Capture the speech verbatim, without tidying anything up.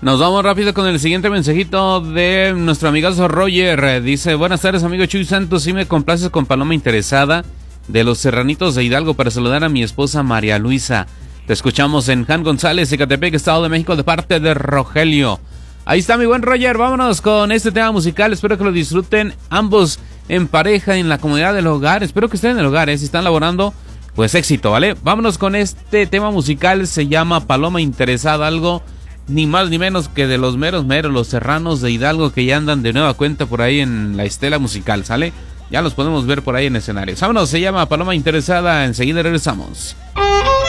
Nos vamos rápido con el siguiente mensajito de nuestro amigazo Roger. Dice, buenas tardes amigo Chuy Santos, si me complaces con Paloma Interesada de los Serranitos de Hidalgo para saludar a mi esposa María Luisa. Te escuchamos en Jan González, Ecatepec, Estado de México, de parte de Rogelio. Ahí está mi buen Roger, vámonos con este tema musical, espero que lo disfruten ambos en pareja, en la comodidad del hogar, espero que estén en el hogar, ¿eh? Si están laborando, pues éxito, ¿vale? Vámonos con este tema musical, se llama Paloma Interesada, algo ni más ni menos que de los meros meros, los serranos de Hidalgo que ya andan de nueva cuenta por ahí en la estela musical, ¿sale? Ya los podemos ver por ahí en escenarios. Vámonos, se llama Paloma Interesada, enseguida regresamos.